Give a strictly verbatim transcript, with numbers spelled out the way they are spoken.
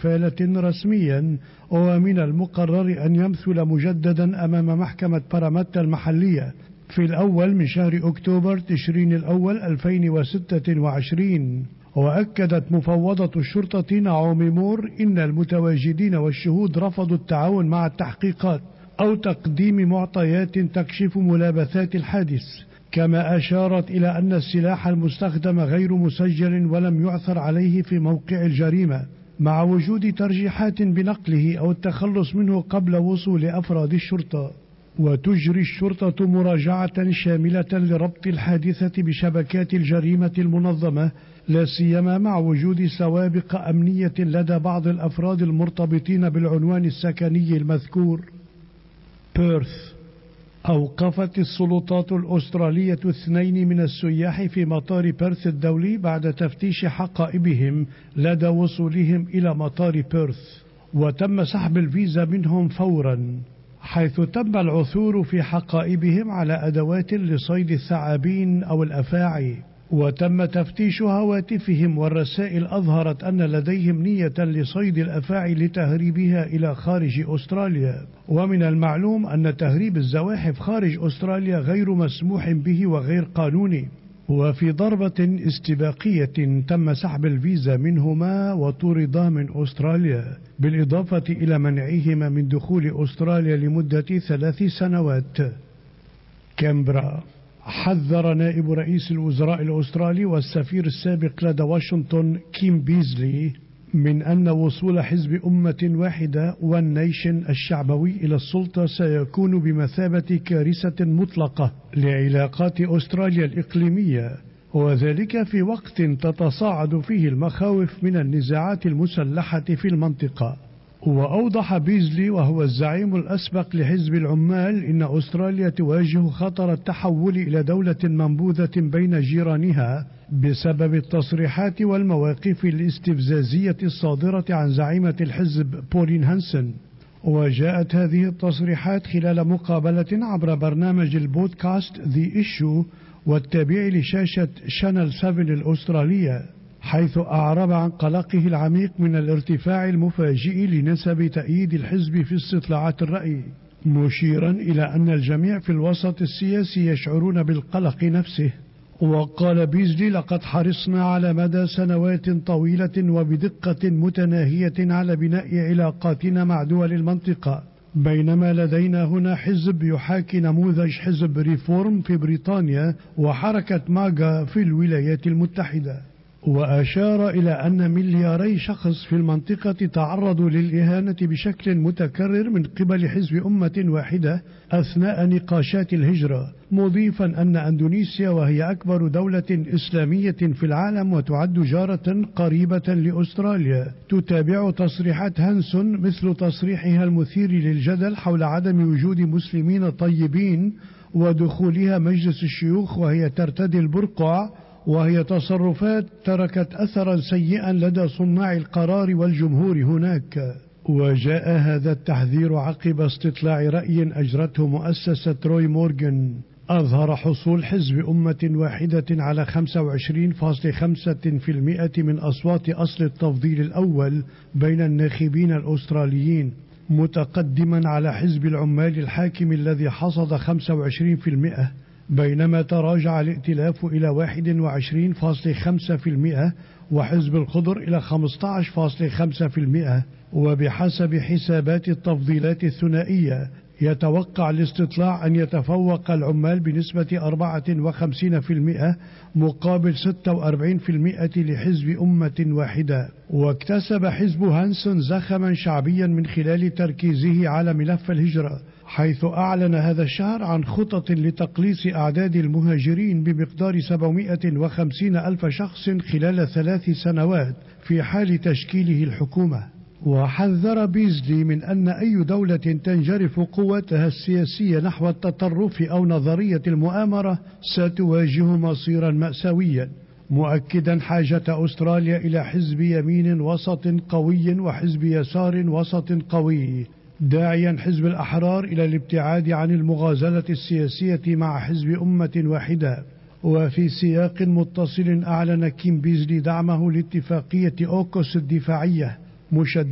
كفالة رسميا، ومن المقرر أن يمثل مجددا أمام محكمة باراماتا المحلية في الأول من شهر أكتوبر تشرين الأول ألفين وستة وعشرين. وأكدت مفوضة الشرطة نعومي مور إن المتواجدين والشهود رفضوا التعاون مع التحقيقات أو تقديم معطيات تكشف ملابسات الحادث، كما أشارت إلى أن السلاح المستخدم غير مسجل ولم يعثر عليه في موقع الجريمة، مع وجود ترجيحات بنقله أو التخلص منه قبل وصول أفراد الشرطة. وتجري الشرطة مراجعة شاملة لربط الحادثة بشبكات الجريمة المنظمة، لا سيما مع وجود سوابق أمنية لدى بعض الأفراد المرتبطين بالعنوان السكني المذكور. بيرث. أوقفت السلطات الأسترالية اثنين من السياح في مطار بيرث الدولي بعد تفتيش حقائبهم لدى وصولهم إلى مطار بيرث، وتم سحب الفيزا منهم فورا، حيث تم العثور في حقائبهم على أدوات لصيد الثعابين أو الأفاعي. وتم تفتيش هواتفهم، والرسائل أظهرت أن لديهم نية لصيد الأفاعي لتهريبها إلى خارج أستراليا. ومن المعلوم أن تهريب الزواحف خارج أستراليا غير مسموح به وغير قانوني، وفي ضربة استباقية تم سحب الفيزا منهما وطردا من أستراليا، بالإضافة إلى منعهما من دخول أستراليا لمدة ثلاث سنوات. كامبرا. حذر نائب رئيس الوزراء الأسترالي والسفير السابق لدى واشنطن كيم بيزلي من أن وصول حزب أمة واحدة ون نيشن الشعبوي إلى السلطة سيكون بمثابة كارثة مطلقة لعلاقات أستراليا الإقليمية، وذلك في وقت تتصاعد فيه المخاوف من النزاعات المسلحة في المنطقة. وأوضح بيزلي وهو الزعيم الأسبق لحزب العمال إن أستراليا تواجه خطر التحول إلى دولة منبوذة بين جيرانها بسبب التصريحات والمواقف الاستفزازية الصادرة عن زعيمة الحزب بولين هانسن. وجاءت هذه التصريحات خلال مقابلة عبر برنامج البودكاست ذا إيشو والتابع لشاشة شانل سبعة الأسترالية، حيث أعرب عن قلقه العميق من الارتفاع المفاجئ لنسب تأييد الحزب في استطلاعات الرأي، مشيرا إلى أن الجميع في الوسط السياسي يشعرون بالقلق نفسه. وقال بيزلي: لقد حرصنا على مدى سنوات طويلة وبدقة متناهية على بناء علاقاتنا مع دول المنطقة، بينما لدينا هنا حزب يحاكي نموذج حزب ريفورم في بريطانيا وحركة ماغا في الولايات المتحدة. وأشار إلى أن ملياري شخص في المنطقة تعرضوا للإهانة بشكل متكرر من قبل حزب أمة واحدة أثناء نقاشات الهجرة، مضيفا أن أندونيسيا وهي أكبر دولة إسلامية في العالم وتعد جارة قريبة لأستراليا تتابع تصريحات هانسون، مثل تصريحها المثير للجدل حول عدم وجود مسلمين طيبين ودخولها مجلس الشيوخ وهي ترتدي البرقع، وهي تصرفات تركت أثرا سيئا لدى صناع القرار والجمهور هناك. وجاء هذا التحذير عقب استطلاع رأي أجرته مؤسسة روي مورغان أظهر حصول حزب أمة واحدة على خمسة وعشرين فاصلة خمسة بالمئة من أصوات أصل التفضيل الأول بين الناخبين الأستراليين، متقدما على حزب العمال الحاكم الذي حصد خمسة وعشرين بالمئة، بينما تراجع الائتلاف إلى واحد وعشرين فاصلة خمسة بالمئة وحزب الخضر إلى خمسة عشر فاصلة خمسة بالمئة. وبحسب حسابات التفضيلات الثنائية يتوقع الاستطلاع أن يتفوق العمال بنسبة أربعة وخمسين بالمئة مقابل ستة وأربعين بالمئة لحزب أمة واحدة. واكتسب حزب هانسون زخما شعبيا من خلال تركيزه على ملف الهجرة، حيث أعلن هذا الشهر عن خطط لتقليص أعداد المهاجرين بمقدار سبعمائة وخمسين ألف شخص خلال ثلاث سنوات في حال تشكيله الحكومة. وحذر بيزلي من أن أي دولة تنجرف قوتها السياسية نحو التطرف أو نظرية المؤامرة ستواجه مصيرا مأساويا، مؤكدا حاجة أستراليا إلى حزب يمين وسط قوي وحزب يسار وسط قوي، داعيا حزب الأحرار إلى الابتعاد عن المغازلة السياسية مع حزب أمة واحدة. وفي سياق متصل أعلن كيم بيزلي دعمه لاتفاقية أوكوس الدفاعية، مشددا